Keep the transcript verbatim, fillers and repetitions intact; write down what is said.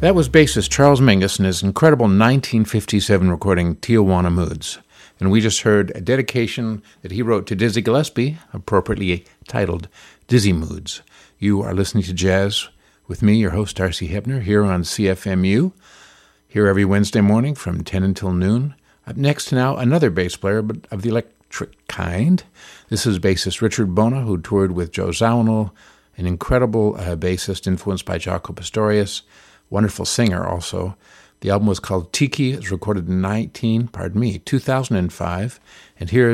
That was bassist Charles Mingus and his incredible nineteen fifty-seven recording Tijuana Moods. And we just heard a dedication that he wrote to Dizzy Gillespie, appropriately titled Dizzy Moods. You are listening to Jazz with me, your host, Darcy Hebner, here on C F M U, here every Wednesday morning from ten until noon. Up next now, another bass player, but of the electric kind. This is bassist Richard Bona, who toured with Joe Zawinul, an incredible uh, bassist influenced by Jaco Pastorius, wonderful singer also. The album was called Tiki. It was recorded in nineteen, pardon me, two thousand five, and here's